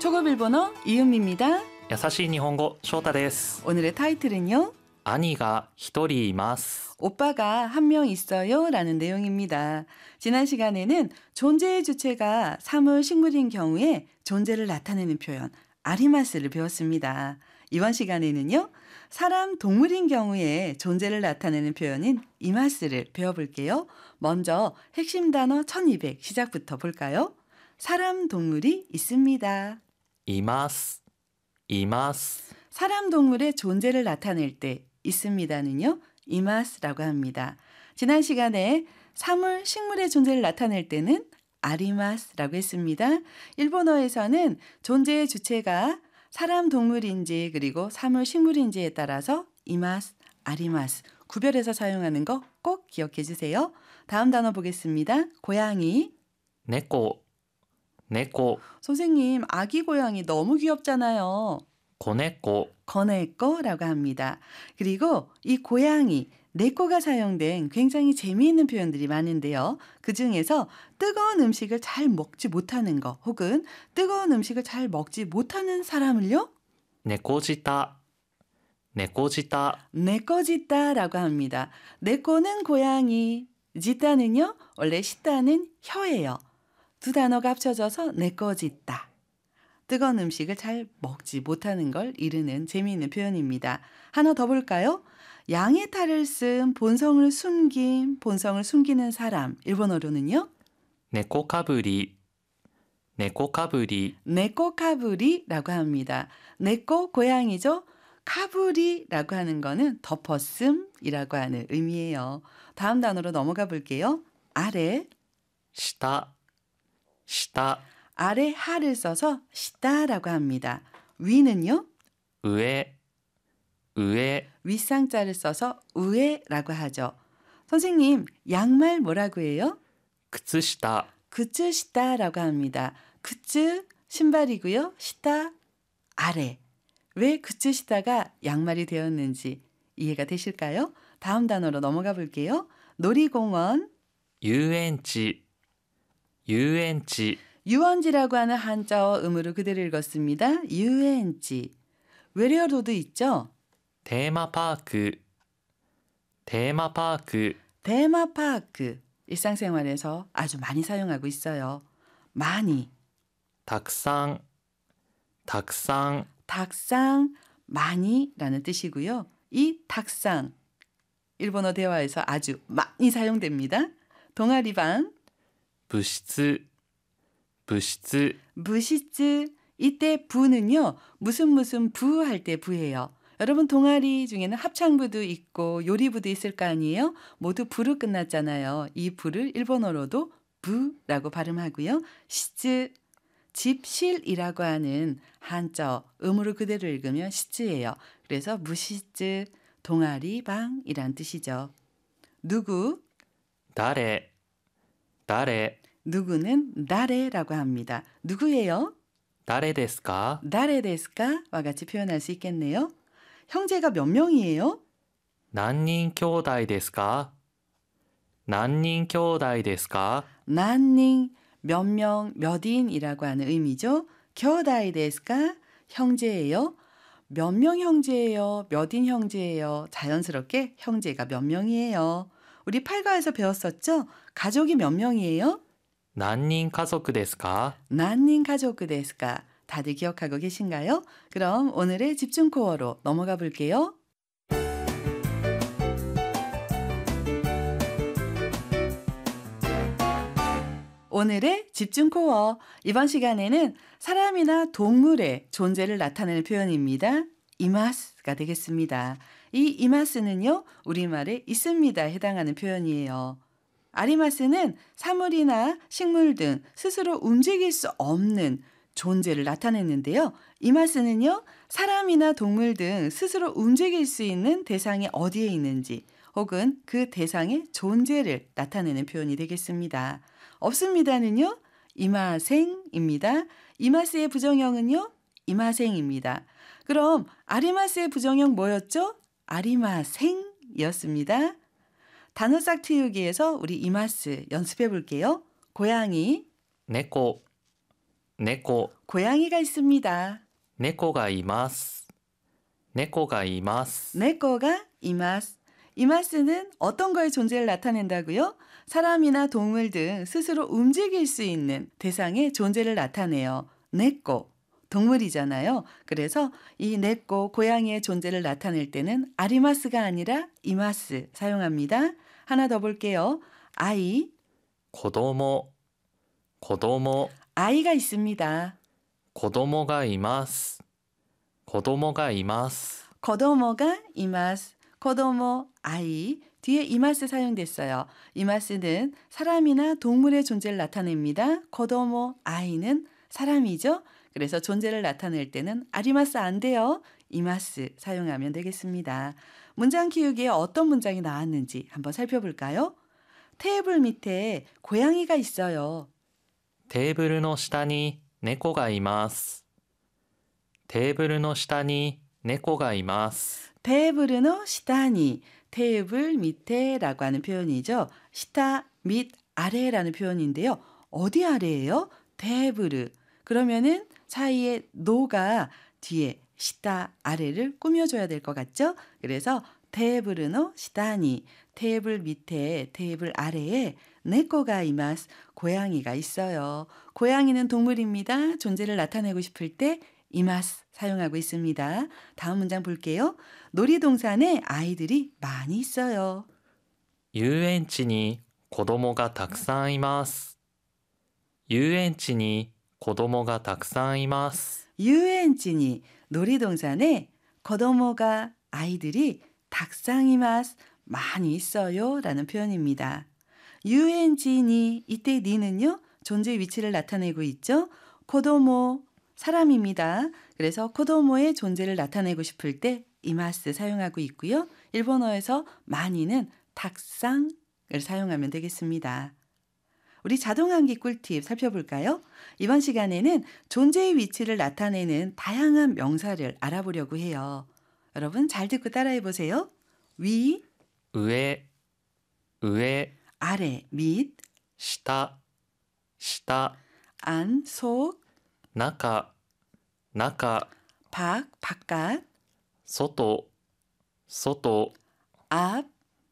초급 일본어 이은미입니다. 優しい日本語翔太です。 오늘의 타이틀은요. 兄が一人います。 오빠가 한 명 있어요 라는 내용입니다. 지난 시간에는 존재의 주체가 사물, 식물인 경우에 존재를 나타내는 표현 아리마스를 배웠습니다. 이번 시간에는요. 사람, 동물인 경우에 존재를 나타내는 표현인 이마스를 배워볼게요. 먼저 핵심 단어 1200 시작부터 볼까요? 사람, 동물이 있습니다. います。います。 사람, 동물의 존재를 나타낼 때 있습니다는요. 이마스라고 합니다. 지난 시간에 사물, 식물의 존재를 나타낼 때는 아리마스라고 했습니다. 일본어에서는 존재의 주체가 사람, 동물인지 그리고 사물, 식물인지에 따라서 이마스, 아리마스 구별해서 사용하는 거 꼭 기억해 주세요. 다음 단어 보겠습니다. 고양이. 猫、猫、 선생님, 아기 고양이 너무 귀엽잖아요. 子猫、 거네꺼라고 합니다. 그리고 이 고양이, 네꺼가 사용된 굉장히 재미있는 표현들이 많은데요. 그중에서 뜨거운 음식을 잘 먹지 못하는 거 혹은 뜨거운 음식을 잘 먹지 못하는 사람을요. 猫舌、猫舌、 네꺼짓다라고 합니다. 네꺼는 고양이, 짓다는요. 원래 시다는 혀예요. 두 단어가 합쳐져서 네꺼짓다. 뜨거운 음식을 잘 먹지 못하는 걸 이르는 재미있는 표현입니다. 하나 더 볼까요? 양의 탈을 쓴 본성을 숨기는 사람. 일본어로는요. 猫かぶり、猫かぶり、 네꼬 카부리라고 합니다. 네꼬 고양이죠. 카부리라고 하는 거는 덮었음이라고 하는 의미예요. 다음 단어로 넘어가 볼게요. 아래. 下、下、 아래 하를 써서 시다라고 합니다. 위는요. 上、上、 윗상자를 써서 우에라고 하죠. 선생님, 양말 뭐라고 해요? 靴下、 굿즈시다라고 합니다. 굿즈 신발이고요. 시다 아래. 왜 굿즈시다가 양말이 되었는지 이해가 되실까요? 다음 단어로 넘어가 볼게요. 놀이공원. 遊園地、遊園地、 유원지라고 하는 한자어 음으로 그대로 읽었습니다. 유엔지. 외래어로도 있죠. テーマパーク、テーマパーク、 테마파크. 일상생활에서 아주 많이 사용하고 있어요. 많이. たくさん、たくさん、 닭상, 많이라는 뜻이고요. 이 닭상, 일본어 대화에서 아주 많이 사용됩니다. 동아리방, 物質、物質、 무시즈. 이때 부는요. 무슨 부 할 때 부예요. 여러분 동아리 중에는 합창부도 있고 요리부도 있을 거 아니에요? 모두 부로 끝났잖아요. 이 부를 일본어로도 부라고 발음하고요. 시즈, 집실이라고 하는 한자 음으로 그대로 읽으면 시즈예요. 그래서 무시즈, 동아리방이란 뜻이죠. 누구, 誰、誰、 누구는 나래라고 합니다. 누구예요? 誰ですか? 나래 데스까와 같이 표현할 수 있겠네요. 형제가 몇 명이에요? 何人兄弟ですか? 何人兄弟ですか? 난닝, 몇 명, 몇인이라고 하는 의미죠. 겨다이 데스까? 형제예요. 몇 명 형제예요? 몇인 형제예요? 자연스럽게 형제가 몇 명이에요? 우리 8과에서 배웠었죠? 가족이 몇 명이에요? 何人家族ですか? 난닝 가족 데스까? 다들 기억하고 계신가요? 그럼 오늘의 집중 코어로 넘어가 볼게요. 오늘의 집중 코어. 이번 시간에는 사람이나 동물의 존재를 나타내는 표현입니다. 이마스가 되겠습니다. 이 이마스는요. 우리말에 있습니다에 해당하는 표현이에요. 아리마스는 사물이나 식물 등 스스로 움직일 수 없는 존재를 나타내는데요. 이마스는요. 사람이나 동물 등 스스로 움직일 수 있는 대상이 어디에 있는지 혹은 그 대상의 존재를 나타내는 표현이 되겠습니다. 없습니다는요. 이마생입니다. 이마스의 부정형은요. 이마생입니다. 그럼 아리마스의 부정형 뭐였죠? 아리마생이었습니다. 단어 싹트우기에서 우리 이마스 연습해 볼게요. 고양이, 猫、 猫、 고양이가 있습니다. 猫がいます。猫がいます。 네꼬가 이마스. 이마스는 어떤 거의 존재를 나타낸다고요? 사람이나 동물 등 스스로 움직일 수 있는 대상의 존재를 나타내요. 네꼬, 동물이잖아요. 그래서 이 네꼬, 고양이의 존재를 나타낼 때는 아리마스가 아니라 이마스 사용합니다. 하나 더 볼게요. 아이, 子供、子供、 아이가 있습니다. 子供がいます。子供がいます。 거도모가 이마스, 거도모 아이, 뒤에 이마스 사용됐어요. 이마스는 사람이나 동물의 존재를 나타냅니다. 거도모 아이는 사람이죠. 그래서 존재를 나타낼 때는 아리마스 안 돼요. 이마스 사용하면 되겠습니다. 문장 키우기에 어떤 문장이 나왔는지 한번 살펴볼까요? 테이블 밑에 고양이가 있어요. テーブルの下に猫がいます。テーブルの下に猫がいます。 테이블의 시다니, 테이블 밑에라고 하는 표현이죠. 시타, 밑, 아래라는 표현인데요. 어디 아래예요? 테이블. 그러면은 사이에 노가 뒤에 시타, 아래를 꾸며줘야 될 것 같죠? 그래서 테이블의 시다니, 테이블 밑에, 테이블 아래에 네꼬가 이마스, 고양이가 있어요. 고양이는 동물입니다. 존재를 나타내고 싶을 때 이마스 사용하고 있습니다. 다음 문장 볼게요. 놀이동산에 아이들이 많이 있어요. 遊園地に子供がたくさんいます。遊園地に子供がたくさんいます。 유엔지니 놀이동산에 거도모가 아이들이 탁상이마스 많이 있어요 라는 표현입니다. 유엔지니 이때 니는요 존재 위치를 나타내고 있죠. 거도모 사람입니다. 그래서 코도모의 존재를 나타내고 싶을 때 이마스 사용하고 있고요. 일본어에서 많이는 탁상을 사용하면 되겠습니다. 우리 자동항기 꿀팁 살펴볼까요? 이번 시간에는 존재의 위치를 나타내는 다양한 명사를 알아보려고 해요. 여러분 잘 듣고 따라해 보세요. 위, 上、上、 아래, 밑, 下、下、 안, 속, 中、中、 밖, 바깥, 外、外、 앞,